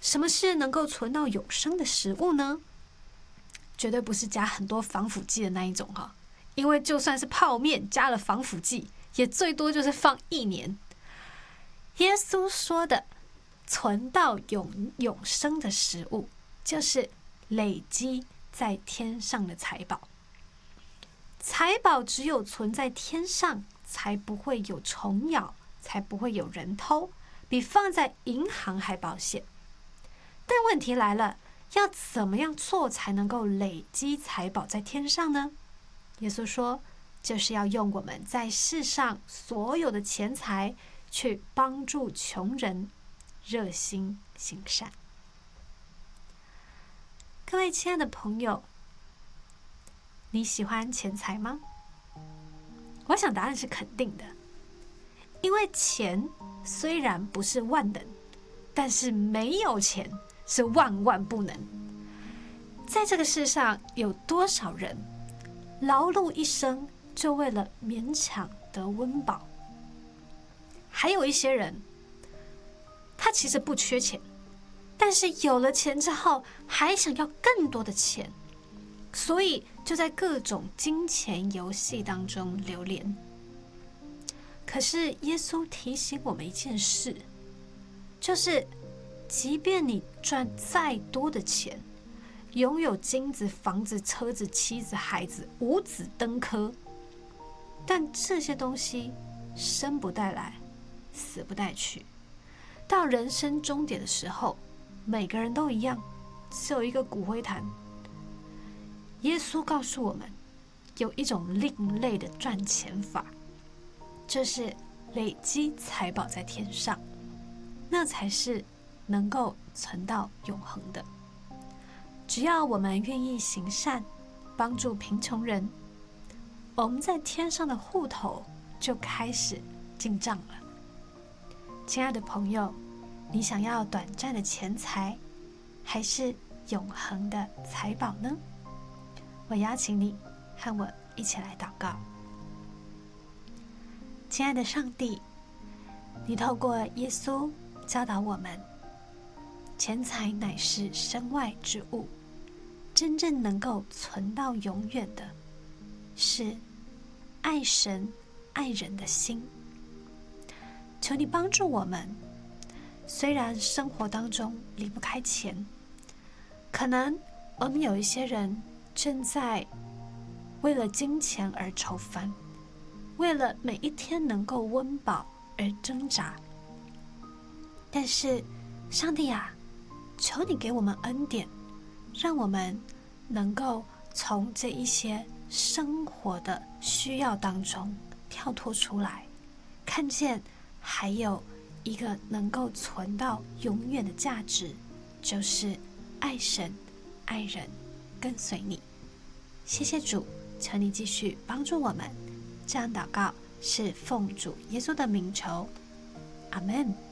什么是能够存到永生的食物呢？绝对不是加很多防腐剂的那一种哈，因为就算是泡面加了防腐剂，也最多就是放1年。耶稣说的存到永生的食物，就是累积在天上的财宝。财宝只有存在天上，才不会有虫咬，才不会有人偷，比放在银行还保险。但问题来了，要怎么样做才能够累积财宝在天上呢？耶稣说，就是要用我们在世上所有的钱财去帮助穷人，热心行善。各位亲爱的朋友，你喜欢钱财吗？我想答案是肯定的，因为钱虽然不是万能，但是没有钱是万万不能。在这个世上，有多少人劳碌一生，就为了勉强得温饱？还有一些人，他其实不缺钱，但是有了钱之后，还想要更多的钱，所以就在各种金钱游戏当中流连。可是耶稣提醒我们一件事，就是即便你赚再多的钱，拥有金子、房子、车子、妻子、孩子，五子登科，但这些东西生不带来，死不带去。到人生终点的时候，每个人都一样，只有一个骨灰坛。耶稣告诉我们，有一种另类的赚钱法，就是累积财宝在天上，那才是能够存到永恒的。只要我们愿意行善，帮助贫穷人，我们在天上的户头就开始进账了。亲爱的朋友，你想要短暂的钱财，还是永恒的财宝呢？我邀请你和我一起来祷告。亲爱的上帝，你透过耶稣教导我们，钱财乃是身外之物，真正能够存到永远的，是爱神爱人的心。求你帮助我们，虽然生活当中离不开钱，可能我们有一些人正在为了金钱而愁烦，为了每一天能够温饱而挣扎。但是上帝啊，求你给我们恩典，让我们能够从这一些生活的需要当中跳脱出来，看见还有一个能够存到永远的价值，就是爱神爱人，跟随你。谢谢主，求你继续帮助我们。这样祷告是奉主耶稣的名求，阿们。